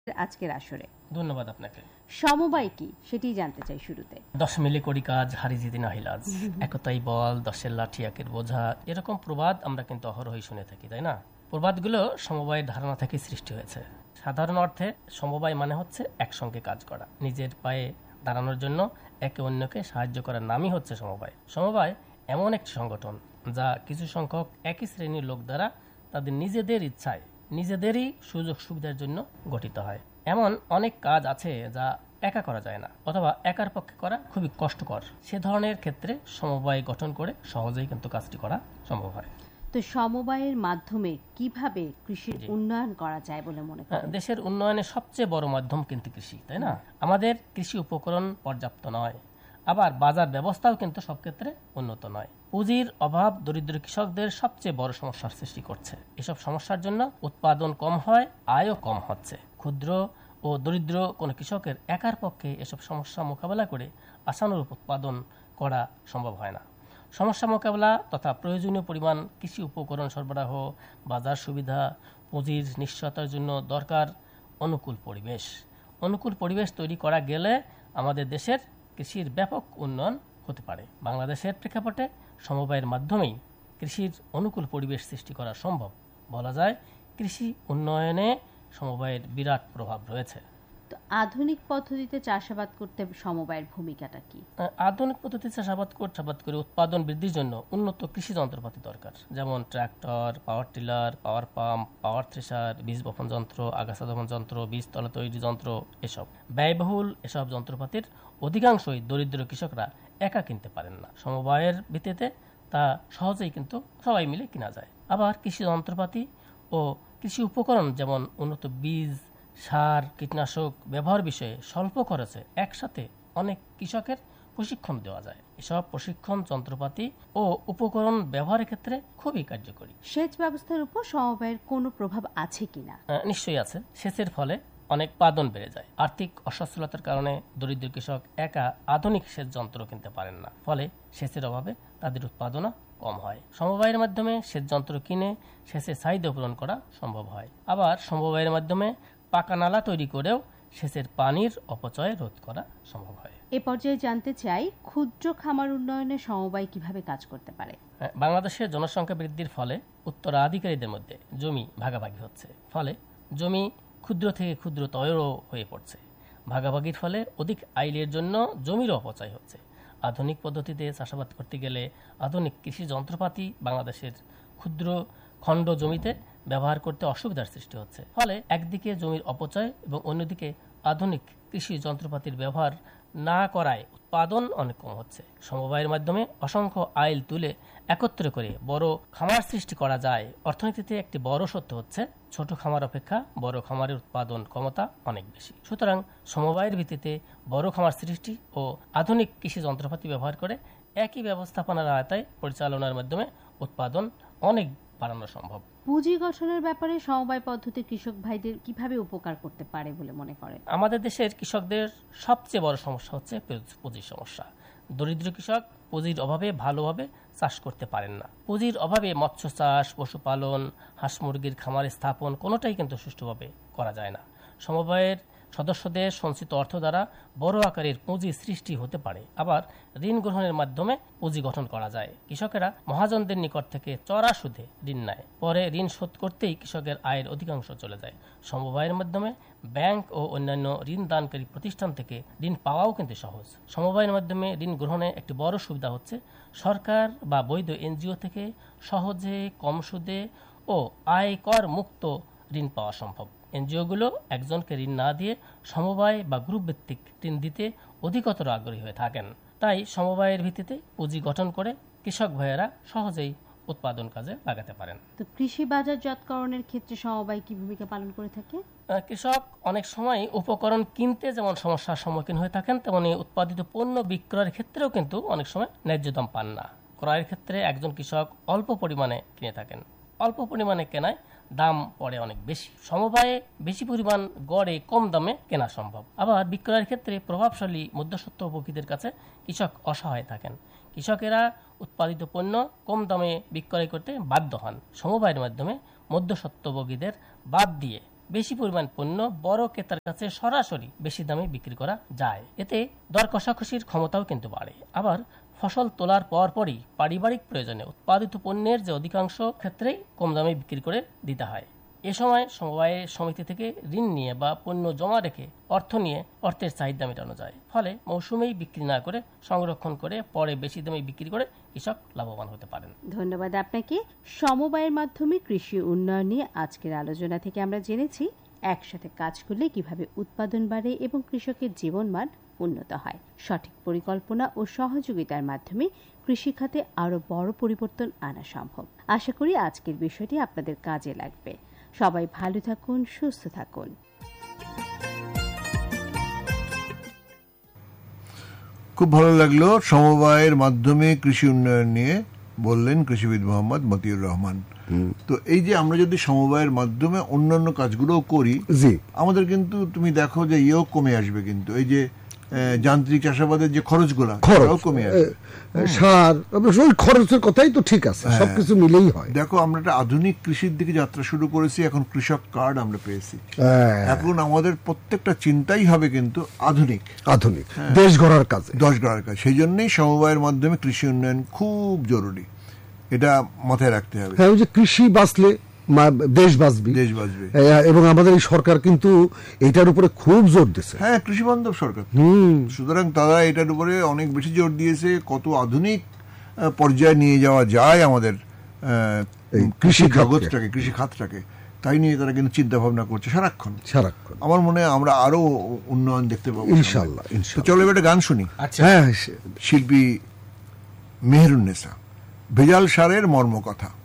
আজকের আসরে। ধন্যবাদ আপনাকে। সমবায় কি সেটি জানতে চাই শুরুতে। 10 মিলে করি কাজ, হারি জিতি নাহিলাজ, একতাই বল, 10-এর লাঠি একের বোঝা, এরকম প্রবাদ আমরা কিন্তু অহরহই শুনে থাকি, তাই না? প্রবাদগুলো সমবায়ের ধারণা থেকে সৃষ্টি হয়েছে। সাধারণ অর্থে সমবায় মানে হচ্ছে একসঙ্গে কাজ করা, নিজের পায়ে দাঁড়ানোর জন্য একে অন্যকে সাহায্য করার নামই হচ্ছে সমবায়। সমবায় এমন একটি সংগঠন যা কিছু সংখ্যক একই শ্রেণীর লোক দ্বারা তাদের নিজেদের ইচ্ছায় নিজেদেরই সুযোগ সুবিধার জন্য গঠিত হয়। এমন অনেক কাজ আছে যা একা করা যায় না, অথবা একার পক্ষে করা খুবই কষ্টকর। সে ধরনের ক্ষেত্রে সমবায় গঠন করে সহজেই কিন্তু কাজটি করা সম্ভব হয়। তো সমবায়ের মাধ্যমে কিভাবে কৃষির উন্নয়ন করা যায় বলে মনে করেন? দেশের উন্নয়নের সবচেয়ে বড় মাধ্যম কিন্তু কৃষি, তাই না? আমাদের কৃষি উপকরণ পর্যাপ্ত নয়, আবার বাজার ব্যবস্থাও কিন্তু সব ক্ষেত্রে উন্নত নয়। পুঁজির অভাব দরিদ্র কৃষকদের সবচেয়ে বড় সমস্যার সৃষ্টি করছে। এসব সমস্যার জন্য উৎপাদন কম হয়, আয়ও কম হচ্ছে। ক্ষুদ্র ও দরিদ্র কোনো কৃষকের একার পক্ষে এসব সমস্যা মোকাবেলা করে আশানুরূপ উৎপাদন করা সম্ভব হয় না। সমস্যা মোকাবেলা তথা প্রয়োজনীয় পরিমাণ কৃষি উপকরণ সরবরাহ, বাজার সুবিধা, পুঁজির নিশ্চয়তার জন্য দরকার অনুকূল পরিবেশ। অনুকূল পরিবেশ তৈরি করা গেলে আমাদের দেশের কৃষির ব্যাপক উন্নয়ন হতে পারে। বাংলাদেশের প্রেক্ষাপটে সমবায়ের মাধ্যমেই কৃষির অনুকূল পরিবেশ সৃষ্টি করা সম্ভব। বলা যায় কৃষি উন্নয়নে সমবায়ের বিরাট প্রভাব রয়েছে। তো আধুনিক পদ্ধতিতে চাষাবাদ করতে সমবায়ের ভূমিকাটা কি? আধুনিক পদ্ধতিতে চাষাবাদ করে উৎপাদন বৃদ্ধির জন্য উন্নত কৃষি যন্ত্রপাতি দরকার, যেমন ট্রাক্টর, পাওয়ার টিলার, পাওয়ার পাম্প, পাওয়ার থ্রেশার, বীজ বপন যন্ত্র, আগাছা দমন যন্ত্র, বীজতলা তৈরি যন্ত্র। এসব ব্যয়বহুল এসব যন্ত্রপাতির অধিকাংশই দরিদ্র কৃষকরা একা কিনতে পারেন না। সমবায়ের ভিত্তিতে তা সহজেই কিন্তু সবাই মিলে কিনা যায়। আবার কৃষি যন্ত্রপাতি ও কৃষি উপকরণ যেমন উন্নত বীজ, সার, কীটনাশক ব্যবহার বিষয়ে স্বল্প খরচে একসাথে অনেক কৃষকের প্রশিক্ষণ দেওয়া যায়। এসব প্রশিক্ষণ যন্ত্রপাতি ও উপকরণ ব্যবহারের ক্ষেত্রে খুবই কার্যকরী। সেচ ব্যবস্থার উপর সমবায়ের কোনো প্রভাব আছে কিনা? নিশ্চয়ই আছে। সেচের ফলে অনেক উৎপাদন বেড়ে যায়। আর্থিক অসচ্ছলতার কারণে দরিদ্র কৃষক একা আধুনিক সেচ যন্ত্র কিনতে পারেন না, ফলে সেচের অভাবে তাদের উৎপাদনও কম হয়। সমবায়ের মাধ্যমে সেচ যন্ত্র কিনে সেচের চাহিদা পূরণ করা সম্ভব হয়। আবার সমবায়ের মাধ্যমে পাকা নালা তৈরি করেও সেচের পানির অপচয় রোধ করা সম্ভব হয়। এ পর্যায়ে জানতে চাই, ক্ষুদ্র খামার উন্নয়নে সমবায় কিভাবে কাজ করতে পারে? বাংলাদেশের জনসংখ্যা বৃদ্ধির ফলে উত্তরাধিকারীদের মধ্যে জমি ভাগাভাগি হচ্ছে, ফলে জমি ক্ষুদ্র থেকে ক্ষুদ্রতরও হয়ে পড়ছে। ভাগাভাগির ফলে অধিক আয়ের জন্য জমির অপচয় হচ্ছে। আধুনিক পদ্ধতিতে চাষাবাদ করতে গেলে আধুনিক কৃষি যন্ত্রপাতি বাংলাদেশের ক্ষুদ্র খণ্ড জমিতে ব্যবহার করতে অসুবিধার সৃষ্টি হচ্ছে। ফলে একদিকে জমির অপচয় এবং অন্যদিকে আধুনিক কৃষি যন্ত্রপাতির ব্যবহার না করায় উৎপাদন অনেক কম হচ্ছে। সমবায়ের মাধ্যমে অসংখ্য আইল তুলে একত্রে করে বড় খামার সৃষ্টি করা যায়। অর্থনীতিতে একটি বড় সত্য হচ্ছে ছোট খামার অপেক্ষা বড় খামারের উৎপাদন ক্ষমতা অনেক বেশি। সুতরাং সমবায়ের ভিত্তিতে বড় খামার সৃষ্টি ও আধুনিক কৃষি যন্ত্রপাতি ব্যবহার করে একই ব্যবস্থাপনার আওতায় পরিচালনার মাধ্যমে উৎপাদন অনেক বাড়ানো সম্ভব। পুঁজি গঠনের ব্যাপারে সমবায় পদ্ধতি কৃষক ভাইদের কিভাবে উপকার করতে পারে বলে মনে করেন? আমাদের দেশের কৃষকদের সবচেয়ে বড় সমস্যা হচ্ছে পুঁজির সমস্যা। দরিদ্র কৃষক পুঁজির অভাবে ভালোভাবে চাষ করতে পারেন না। পুঁজির অভাবে মৎস্য চাষ, পশুপালন, হাঁস মুরগির খামার স্থাপন কোনোটাই কিন্তু সুষ্ঠুভাবে করা যায় না। সমবায়ের সদস্যদের সঞ্চিত অর্থ দ্বারা বড় আকারের পুঁজি সৃষ্টি হতে পারে। আবার ঋণ গ্রহণের মাধ্যমে পুঁজি গঠন করা যায়। কৃষকেরা মহাজনদের নিকট থেকে চড়া সুদে ঋণ নেয়, পরে ঋণ শোধ করতেই কৃষকের আয়ের অধিকাংশ চলে যায়। সমবায়ের মাধ্যমে ব্যাংক ও অন্যান্য ঋণ দানকারী প্রতিষ্ঠান থেকে ঋণ পাওয়াও কিন্তু সহজ। সমবায়ের মাধ্যমে ঋণ গ্রহণে একটি বড় সুবিধা হচ্ছে সরকার বা বৈধ এনজিও থেকে সহজে, কম সুদে ও আয়কর মুক্ত ঋণ পাওয়া সম্ভব। এনজিওগুলো একজনকে ঋণ না দিয়ে সমবায় বা গ্রুপ ভিত্তিক ঋণ দিতে অধিকতর আগ্রহী হয়ে থাকেন। তাই সমবায়ের ভিত্তিতে পুঁজি গঠন করে কৃষক ভাইয়েরা সহজেই উৎপাদন কাজে লাগাতে পারেন। তো কৃষি বাজারজাতকরণের ক্ষেত্রে সমবায় কি ভূমিকা পালন করে থাকে? কৃষক অনেক সময় উপকরণ কিনতে যেমন সমস্যার সম্মুখীন হয়ে থাকেন, তেমনি উৎপাদিত পণ্য বিক্রয়ের ক্ষেত্রেও কিন্তু অনেক সময় ন্যায্য দাম পান না। ক্রয়ের ক্ষেত্রে একজন কৃষক অল্প পরিমাণে কিনে থাকেন, অল্প পরিমাণে কেনায় দাম পড়ে অনেক বেশি। সমবায়ে বেশি পরিমাণ গড়ে কম দামে কেনা সম্ভব। আবার বিক্রয়ের ক্ষেত্রে প্রভাবশালী মধ্যস্বত্বভোগীদের কাছে কৃষক অসহায় থাকেন। কৃষকেরা উৎপাদিত পণ্য কম দামে বিক্রয় করতে বাধ্য হন। সমবায়ের মাধ্যমে মধ্যস্বত্বভোগীদের বাদ দিয়ে বেশি পরিমাণ পণ্য বড় ক্রেতার কাছে সরাসরি বেশি দামে বিক্রি করা যায়। এতে দর কষাকষির ক্ষমতাও কিন্তু বাড়ে। আবার ফসল তোলার পরই পারিবারিক প্রয়োজনে উৎপাদিত পণ্যের যে অধিকাংশ ক্ষেত্রেই কম দামে বিক্রি করে দিতে হয়। এ সময় সমবায় সমিতি থেকে ঋণ নিয়ে বা পণ্য জমা রেখে অর্থের চাহিদা মেটানো যায়। ফলে মৌসুমেই বিক্রি না করে সংরক্ষণ করে পরে বেশি দামে বিক্রি করে কৃষক লাভবান হতে পারেন। ধন্যবাদ আপনাকে। সমবায়ের মাধ্যমে কৃষি উন্নয়ন নিয়ে আজকের আলোচনা থেকে আমরা জেনেছি একসাথে কাজ করলে কিভাবে উৎপাদন বাড়ে এবং কৃষকের জীবনমান উন্নত হয়। সঠিক পরিকল্পনা ও সহযোগিতার মাধ্যমে কৃষিখাতে আরো বড় পরিবর্তন আনা সম্ভব। আশা করি আজকের বিষয়টি আপনাদের কাজে লাগবে। সবাই ভালো থাকুন, সুস্থ থাকুন। খুব ভালো লাগলো। সমবায়ের মাধ্যমে কৃষি উন্নয়ন নিয়ে বললেন কৃষিবিদ মোহাম্মদ মতিউর রহমান। তো এই যে আমরা যদি সমবায়ের মাধ্যমে অন্যান্য কাজগুলো করি, আমাদের কিন্তু তুমি দেখো যে ইয়েও কমে আসবে, কিন্তু এই যে যান্ত্রিক চাষাবাদের যে খরচগুলো কমে আসবে, সার ওই খরচের কথাই তো ঠিক আছে, সবকিছু মিলেই হয়। দেখো আমরা একটা আধুনিক কৃষির দিকে যাত্রা শুরু করেছি, এখন কৃষক কার্ড আমরা পেয়েছি। এখন আমাদের প্রত্যেকটা চিন্তাই হবে কিন্তু আধুনিক দেশ গড়ার কাজ। সেই জন্যই সমবায়ের মাধ্যমে কৃষি উন্নয়ন খুব জরুরি, এটা মাথায় রাখতে হবে। হ্যাঁ, ওই যে কৃষি বাঁচলে দেশ বাঁচবে। এবং আমাদের এই সরকার কিন্তু এটার উপরে খুব জোর দিয়েছে। হ্যাঁ, কৃষি বান্ধব সরকার। সুতরাং তারা এটার উপরে অনেক বেশি জোর দিয়েছে, কত আধুনিক পর্যায়ে নিয়ে যাওয়া যায় আমাদের কৃষি জগৎটাকে, কৃষি খাতটাকে, তাই নিয়ে তারা কিন্তু চিন্তা ভাবনা করছে সারাক্ষণ। আমার মনে হয় আমরা আরো উন্নয়ন দেখতে পাবো ইনশাআল্লাহ। চলো এবার একটা গান শুনি। শিল্পী মেহেরুন্নেসা, ভেজাল সারের মর্মকথা।